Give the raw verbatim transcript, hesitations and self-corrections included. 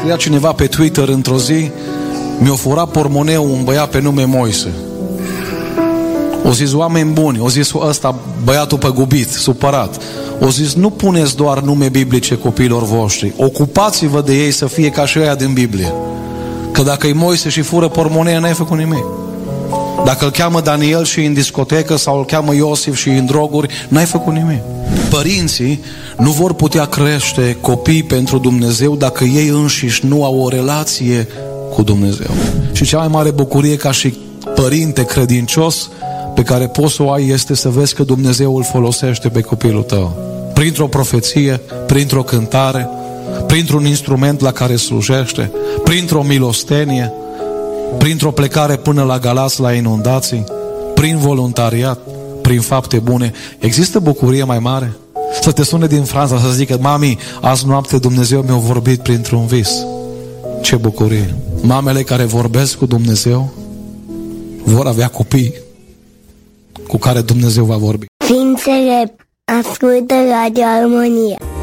scria cineva pe Twitter într-o zi: mi-a furat pormoneul un băiat pe nume Moise. O zis: oameni buni, o zis ăsta băiatul păgubit, supărat, o zis: nu puneți doar nume biblice copiilor voștri, ocupați-vă de ei să fie ca și ăia din Biblie. Că dacă e Moise și fură pormonee, n-ai făcut nimic. Dacă îl cheamă Daniel și în discotecă sau îl cheamă Iosif și în droguri, n-ai făcut nimic. Părinții nu vor putea crește copii pentru Dumnezeu dacă ei înșiși nu au o relație cu Dumnezeu. Și cea mai mare bucurie ca și părinte credincios pe care poți să o ai este să vezi că Dumnezeu îl folosește pe copilul tău. Printr-o profeție, printr-o cântare, printr-un instrument la care slujește, printr-o milostenie, printr-o plecare până la Galați la inundații, prin voluntariat, prin fapte bune. Există bucurie mai mare? Să te sune din Franța să zică: mami, azi noapte Dumnezeu mi-a vorbit printr-un vis. Ce bucurie! Mamele care vorbesc cu Dumnezeu vor avea copii cu care Dumnezeu va vorbi. Fii înțelept, ascultă Radio Armonia.